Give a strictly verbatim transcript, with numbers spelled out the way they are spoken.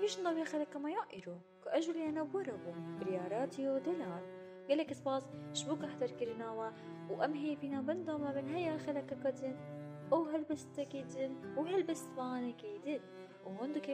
ويش نضوي خلك ما يائرو كأجولي أنا بوربو برياراتيو دلال قالك سباس شبوك أحضر كرناوا وأمهي بينا بندو ما بين هيا خلك كدن أو هلبستك يدن وهلبست بانك يدن وهندك